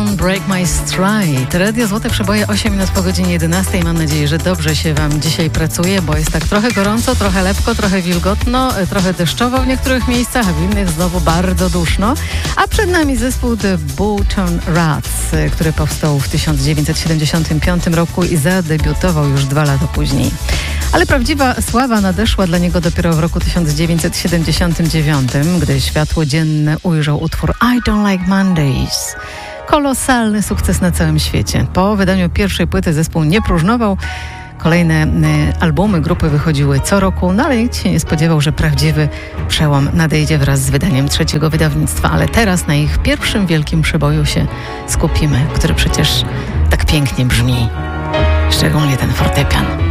Don't Break My Stride. Radio Złote Przeboje, 8 minut po godzinie 11. Mam nadzieję, że dobrze się Wam dzisiaj pracuje, bo jest tak trochę gorąco, trochę lepko, trochę wilgotno, trochę deszczowo w niektórych miejscach, a w innych znowu bardzo duszno. A przed nami zespół The Bolton Rats, który powstał w 1975 roku i zadebiutował już 2 lata później. Ale prawdziwa sława nadeszła dla niego dopiero w roku 1979, gdy światło dzienne ujrzał utwór I Don't Like Mondays. Kolosalny sukces na całym świecie. Po wydaniu pierwszej płyty zespół nie próżnował. Kolejne albumy grupy wychodziły co roku, no ale nikt się nie spodziewał, że prawdziwy przełom nadejdzie wraz z wydaniem trzeciego wydawnictwa. Ale teraz na ich pierwszym wielkim przeboju się skupimy, który przecież tak pięknie brzmi. Szczególnie ten fortepian.